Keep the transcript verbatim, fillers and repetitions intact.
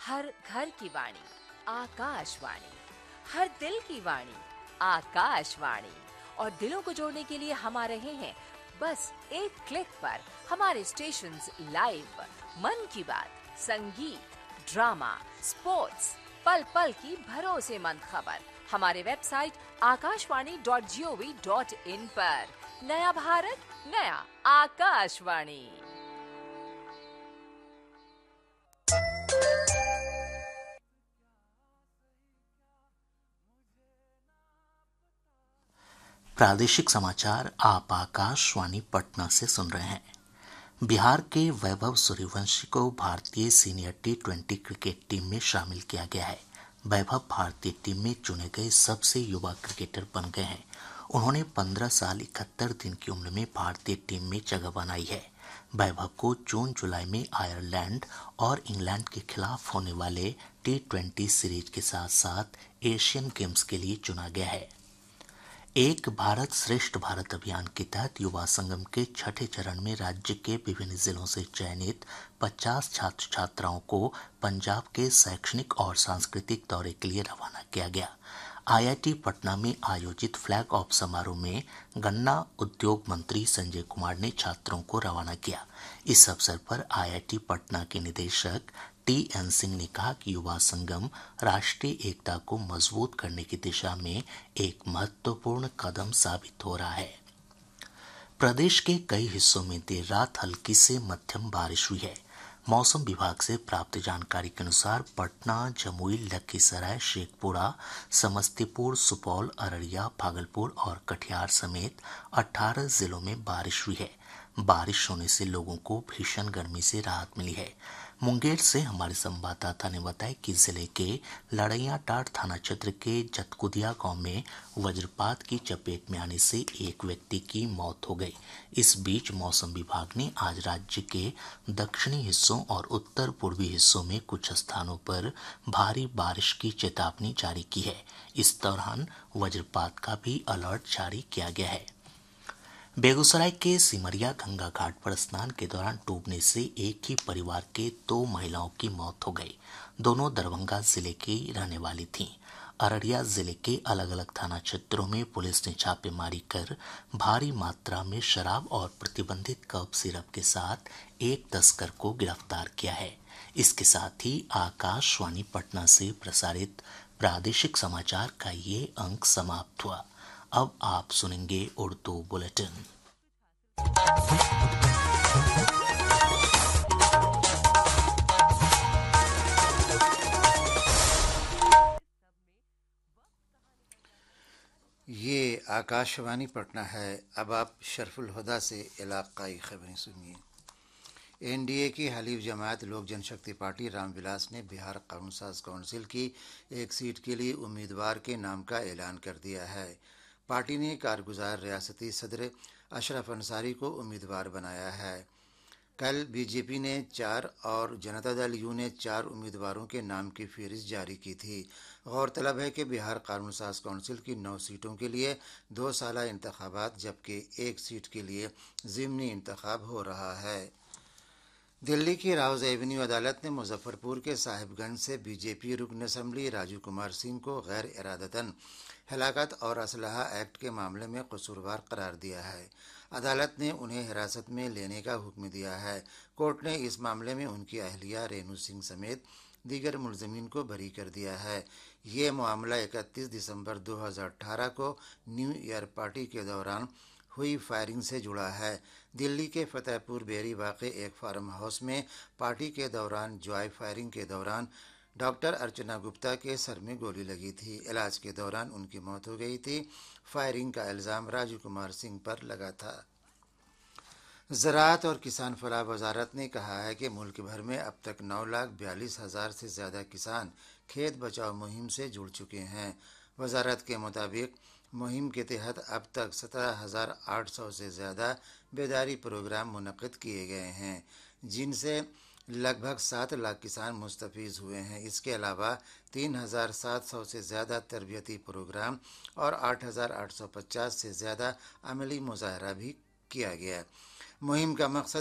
हर घर की वाणी आकाशवाणी, हर दिल की वाणी आकाशवाणी। और दिलों को जोड़ने के लिए हम आ रहे हैं बस एक क्लिक पर। हमारे स्टेशंस लाइव, मन की बात, संगीत, ड्रामा, स्पोर्ट्स, पल पल की भरोसेमंद खबर हमारे website Akashvani dot G O V dot in पर। नया भारत, नया आकाशवाणी। प्रादेशिक समाचार आप आकाशवाणी पटना से सुन रहे हैं। बिहार के वैभव सूर्यवंशी को भारतीय senior T twenty cricket team में शामिल किया गया है। वैभव भारतीय टीम में चुने गए सबसे युवा क्रिकेटर बन गए हैं। उन्होंने पंद्रह साल इकहत्तर दिन की उम्र में भारतीय टीम में जगह बनाई है। वैभव को जून जुलाई में आयरलैंड और इंग्लैंड के खिलाफ होने वाले टी ट्वेंटी सीरीज के साथ साथ एशियन गेम्स के लिए चुना गया है। एक भारत श्रेष्ठ भारत अभियान के तहत युवा संगम के छठे चरण में राज्य के विभिन्न जिलों से चयनित पचास छात्र छात्राओं को पंजाब के शैक्षणिक और सांस्कृतिक दौरे के लिए रवाना किया गया। आई आई टी पटना में आयोजित फ्लैग ऑफ समारोह में गन्ना उद्योग मंत्री संजय कुमार ने छात्रों को रवाना किया। इस अवसर पर आई आई टी पटना के निदेशक टी एन सिंह ने कहा कि युवा संगम राष्ट्रीय एकता को मजबूत करने की दिशा में एक महत्वपूर्ण कदम साबित हो रहा है। प्रदेश के कई हिस्सों में देर रात हल्की से मध्यम बारिश हुई है। मौसम विभाग से प्राप्त जानकारी के अनुसार पटना, जमुई, लखीसराय, शेखपुरा, समस्तीपुर, सुपौल, अररिया, भागलपुर और कटिहार समेत अठारह जिलों में बारिश हुई है। बारिश होने से लोगों को भीषण गर्मी से राहत मिली है। मुंगेर से हमारे संवाददाता ने बताया कि जिले के लड़ैयाटांड़ थाना क्षेत्र के जतकुदिया गांव में वज्रपात की चपेट में आने से एक व्यक्ति की मौत हो गई। इस बीच मौसम विभाग ने आज राज्य के दक्षिणी हिस्सों और उत्तर पूर्वी हिस्सों में कुछ स्थानों पर भारी बारिश की चेतावनी जारी की है। इस दौरान वज्रपात का भी अलर्ट जारी किया गया है। बेगूसराय के सिमरिया गंगा घाट पर स्नान के दौरान डूबने से एक ही परिवार के दो महिलाओं की मौत हो गई। दोनों दरभंगा जिले की रहने वाली थीं। अररिया जिले के अलग अलग थाना क्षेत्रों में पुलिस ने छापेमारी कर भारी मात्रा में शराब और प्रतिबंधित कफ सिरप के साथ एक तस्कर को गिरफ्तार किया है। इसके साथ ही आकाशवाणी पटना से प्रसारित प्रादेशिक समाचार का ये अंक समाप्त हुआ। अब आप सुनेंगे उर्दू बुलेटिन। ये आकाशवाणी पटना है। अब आप शरफुल हुदा से इलाकाई खबरें सुनिए। एन डी ए की हलीफ जमात लोक जनशक्ति पार्टी रामविलास ने बिहार कानून साज काउंसिल की एक सीट के लिए उम्मीदवार के नाम का ऐलान कर दिया है। पार्टी ने कारगुजार रियासती सदर अशरफ अंसारी को उम्मीदवार बनाया है। कल बीजेपी ने चार और जनता दल यू ने चार उम्मीदवारों के नाम की फहरिस्त जारी की थी। गौरतलब है कि बिहार कानून साज काउंसिल की नौ सीटों के लिए दो साला इंतखाबात जबकि एक सीट के लिए ज़िमनी इंतखाब हो रहा है। दिल्ली की राउज एवेन्यू अदालत ने मुजफ्फरपुर के साहिबगंज से बीजेपी रुकन असम्बली राजू कुमार सिंह को गैर इरादतन हलाकत और असलहा एक्ट के मामले में कसूरवार करार दिया है। अदालत ने उन्हें हिरासत में लेने का हुक्म दिया है। कोर्ट ने इस मामले में उनकी अहलिया रेनू सिंह समेत दीगर मुलजमीन को बरी कर दिया है। ये मामला इकतीस दिसंबर दो हज़ार अठारह को न्यू ईयर पार्टी के दौरान हुई फायरिंग से जुड़ा है। दिल्ली के फतेहपुर बेरी वाक़ एक फार्म हाउस में पार्टी के दौरान जॉय फायरिंग के दौरान डॉक्टर अर्चना गुप्ता के सर में गोली लगी थी। इलाज के दौरान उनकी मौत हो गई थी। फायरिंग का इल्ज़ाम राजू कुमार सिंह पर लगा था। ज़राअत और किसान फलाह वजारत ने कहा है कि मुल्क भर में अब तक नौ लाख बयालीस हज़ार से ज़्यादा किसान खेत बचाओ मुहिम से जुड़ चुके हैं। वजारत के मुताबिक मुहिम के तहत अब तक सत्रह हज़ार आठ सौ से ज़्यादा बेदारी प्रोग्राम मुनक़िद किए गए हैं, जिनसे लगभग सात लाख किसान मुस्तफ़ीज़ हुए हैं। इसके अलावा तीन हज़ार सात सौ से ज़्यादा तरबियती प्रोग्राम और आठ हज़ार आठ सौ पचास से ज़्यादा अमली मुज़ाहरा भी किया गया। मुहिम का मकसद